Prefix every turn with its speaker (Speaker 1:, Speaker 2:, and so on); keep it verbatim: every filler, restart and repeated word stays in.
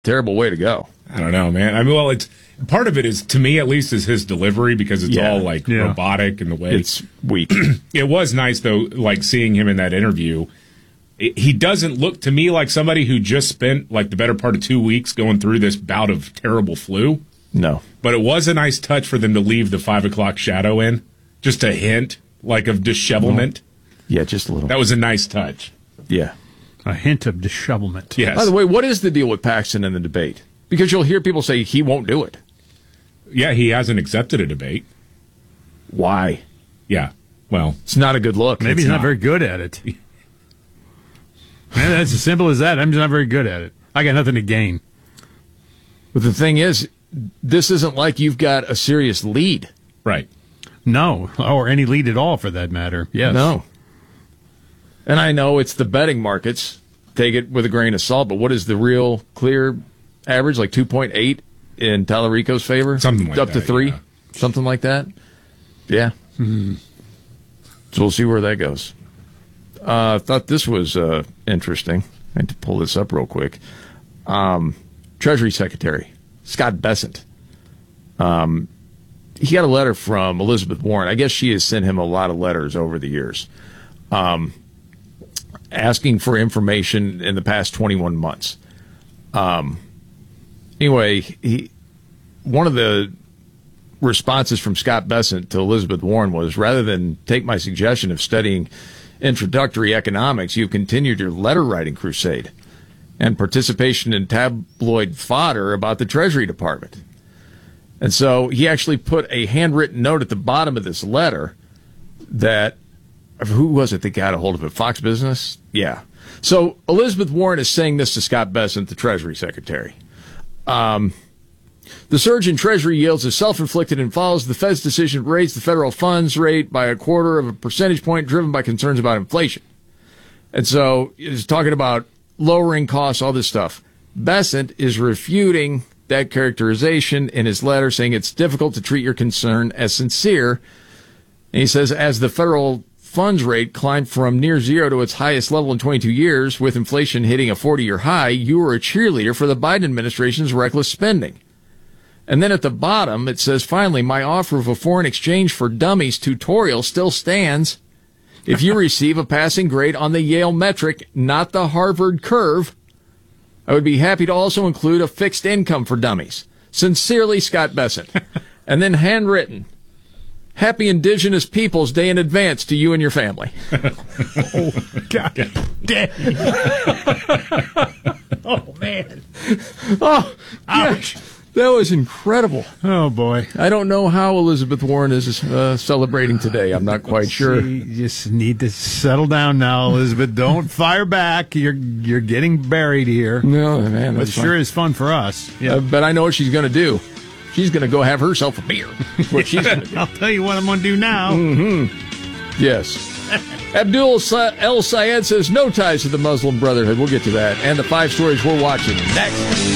Speaker 1: terrible way to go.
Speaker 2: I don't know, man. I mean, well, it's part of it is, to me at least, is his delivery because it's
Speaker 1: Yeah.
Speaker 2: all like
Speaker 3: Yeah.
Speaker 2: robotic in the way
Speaker 1: It's weak.
Speaker 2: It was nice though, like seeing him in that interview. It, he doesn't look to me like somebody who just spent like the better part of two weeks going through this bout of terrible flu.
Speaker 1: No.
Speaker 2: But it was a nice touch for them to leave the five o'clock shadow in, just a hint like of dishevelment.
Speaker 1: Yeah, just a little.
Speaker 2: That was a nice touch.
Speaker 1: Yeah.
Speaker 3: A hint of dishevelment.
Speaker 2: Yes.
Speaker 1: By the way, what is the deal with Paxton in the debate? Because you'll hear people say he won't do it.
Speaker 2: Yeah, he hasn't accepted a debate.
Speaker 1: Why?
Speaker 2: Yeah. Well,
Speaker 1: It's not a good look.
Speaker 3: Maybe
Speaker 1: It's
Speaker 3: he's not.
Speaker 1: not.
Speaker 3: very good at it. Man, that's as simple as that. I'm just not very good at it. I got nothing to gain.
Speaker 1: But the thing is, this isn't like you've got a serious lead.
Speaker 2: right.
Speaker 3: No, or any lead at all for that matter. Yes.
Speaker 1: No. And I know it's the betting markets. Take it with a grain of salt, but what is the real clear average? Like two point eight in Tallarico's favor?
Speaker 2: Something like
Speaker 1: Up
Speaker 2: that,
Speaker 1: to three?
Speaker 2: yeah.
Speaker 1: Something like that? Yeah. Mm-hmm. So we'll see where that goes. I uh, thought this was uh, interesting. I had to pull this up real quick. Um, Treasury Secretary Scott Bessent. Um, he got a letter from Elizabeth Warren. I guess she has sent him a lot of letters over the years. Um, asking for information in the past twenty-one months. Um, anyway, he, one of the responses from Scott Bessent to Elizabeth Warren was, rather than take my suggestion of studying introductory economics, you've continued your letter-writing crusade and participation in tabloid fodder about the Treasury Department. And so he actually put a handwritten note at the bottom of this letter that, who was it that got a hold of it? Fox Business? Yeah. So Elizabeth Warren is saying this to Scott Bessent, the Treasury Secretary. Um, the surge in Treasury yields is self-inflicted and follows the Fed's decision to raise the federal funds rate by a quarter of a percentage point, driven by concerns about inflation. And so he's talking about lowering costs, all this stuff. Bessent is refuting that characterization in his letter, saying it's difficult to treat your concern as sincere. And he says, as the federal funds rate climbed from near zero to its highest level in twenty-two years, with inflation hitting a forty-year high, you were a cheerleader for the Biden administration's reckless spending. And then at the bottom, it says, finally, my offer of a foreign exchange for dummies tutorial still stands. If you receive a passing grade on the Yale metric, not the Harvard curve, I would be happy to also include a fixed income for dummies. Sincerely, Scott Bessent. And then handwritten, Happy Indigenous Peoples Day in advance to you and your family.
Speaker 3: Oh, God. Oh, man.
Speaker 1: Oh, ouch. Yeah, that was incredible.
Speaker 3: Oh, boy.
Speaker 1: I don't know how Elizabeth Warren is uh, celebrating today. I'm not quite sure.
Speaker 3: You just need to settle down now, Elizabeth. Don't fire back. You're you're getting buried here.
Speaker 1: No, man.
Speaker 3: But it
Speaker 1: That's
Speaker 3: sure
Speaker 1: fine.
Speaker 3: is fun for us. Yeah.
Speaker 1: Uh, but I know what she's going to do. She's going to go have herself a beer. That's what she's going to do.
Speaker 3: I'll tell you what I'm going to do now.
Speaker 1: Mm-hmm. Yes. Abdul El Sayed says no ties to the Muslim Brotherhood. We'll get to that. And the five stories we're watching next.